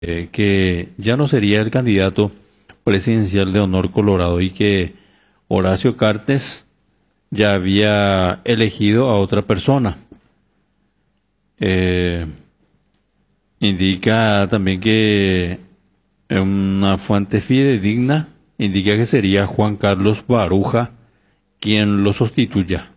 que ya no sería el candidato presidencial de Honor Colorado y que Horacio Cartes ya había elegido a otra persona. Eh, Indica también que una fuente fidedigna indica que sería Juan Carlos Baruja quien lo sustituya.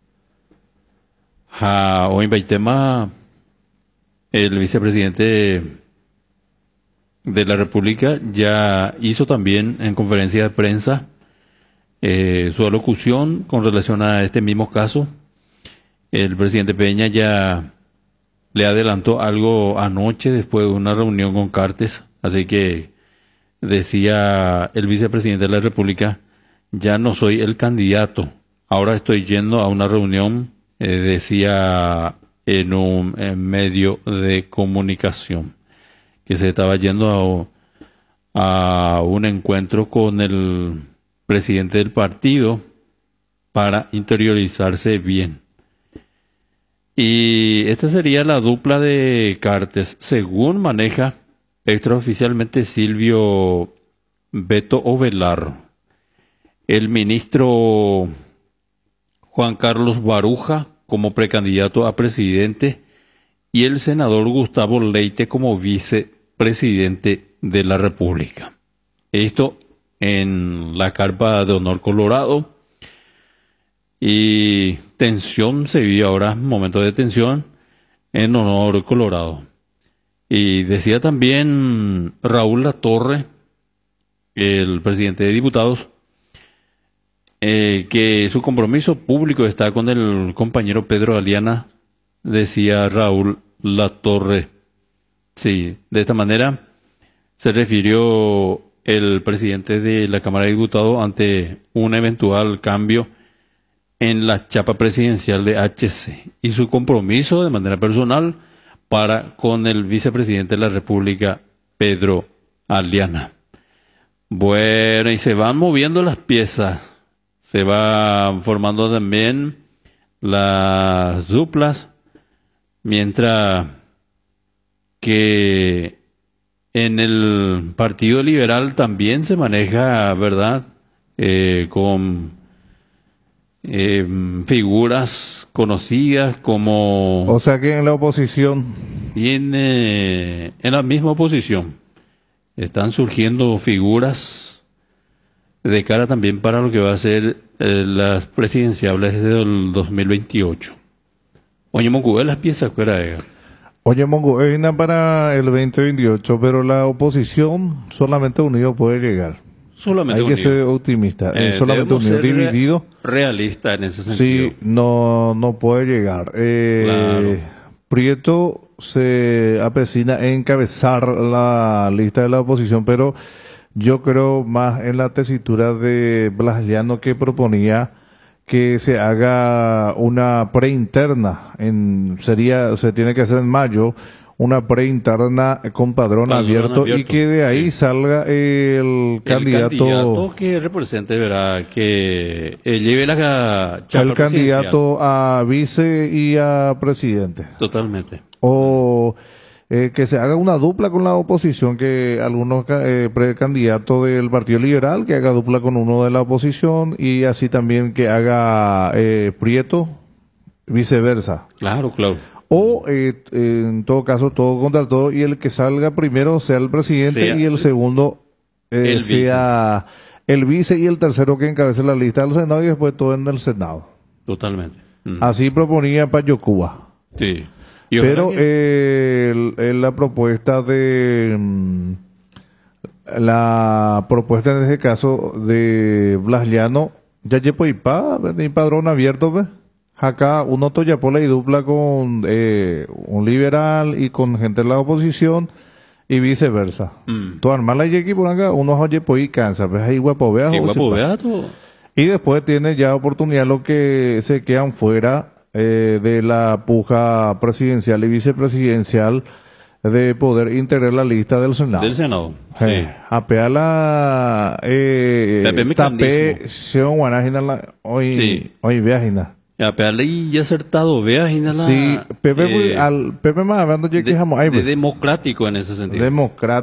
Hoy en tema el vicepresidente de la República ya hizo también en conferencia de prensa su alocución con relación a este mismo caso. El presidente Peña ya le adelantó algo anoche después de una reunión con Cartes, así que decía el vicepresidente de la República: ya no soy el candidato, ahora estoy yendo a una reunión, decía en un medio de comunicación, que se estaba yendo a un encuentro con el presidente del partido para interiorizarse bien. Y esta sería la dupla de Cartes, según maneja extraoficialmente Silvio Beto Ovelar. El ministro Juan Carlos Baruja como precandidato a presidente y el senador Gustavo Leite como vicepresidente de la República. Esto en la carpa de Honor Colorado. Y tensión se vive ahora, momento de tensión en Honor Colorado. Y decía también Raúl Latorre, el presidente de diputados, que su compromiso público está con el compañero Pedro Aliana, decía Raúl Latorre. Sí, de esta manera se refirió el presidente de la Cámara de Diputados ante un eventual cambio en la chapa presidencial de HC y su compromiso de manera personal para con el vicepresidente de la República, Pedro Aliana. Bueno, y se van moviendo las piezas, se van formando también las duplas, mientras que en el Partido Liberal también se maneja, ¿verdad?, con figuras conocidas como... O sea que en la oposición... en la misma oposición están surgiendo figuras de cara también para lo que va a ser las presidenciales del 2028. Oye, Moncu, las piezas fuera de... Oye, Mongo, es una para el 2028, pero la oposición solamente unido puede llegar. Solamente Hay que unido. ser optimista. Solamente Debemos unido, ser dividido. realista en ese sentido. Sí, no puede llegar. Claro. Prieto se apecina en encabezar la lista de la oposición, pero yo creo más en la tesitura de Blas Llano, que proponía que se haga una preinterna. Se tiene que hacer en mayo una preinterna con padrón abierto, y que de ahí salga el candidato que represente, ¿verdad?, que lleve la chapa el candidato a vice y a presidente. Totalmente. O que se haga una dupla con la oposición, que algunos precandidatos del Partido Liberal que haga dupla con uno de la oposición, y así también que haga Prieto, viceversa. Claro, claro. O en todo caso todo contra todo, y el que salga primero sea el presidente, y el segundo el sea el vice, y el tercero que encabece la lista del Senado, y después todo en el Senado. Totalmente. Así proponía Payo Cuba. Sí. Pero la propuesta en este caso de Blas Llano, ya llevo ni padrón abierto, ¿ve? Acá uno toyapola y dupla con un liberal y con gente de la oposición, y viceversa. Tu armala y por acá, uno oye y cansa, pues ahí guapo vea. Y después tiene ya oportunidad los que se quedan fuera de la puja presidencial y vicepresidencial, de poder integrar la lista del Senado. Del Senado. Sí. Apea la tapé Sion Guanajina hoy viajina. A pegarle y acertado, veas, y nada. Sí, Pepe, al Pepe más hablando, ya que de, ahí, de democrático en ese sentido. democrático.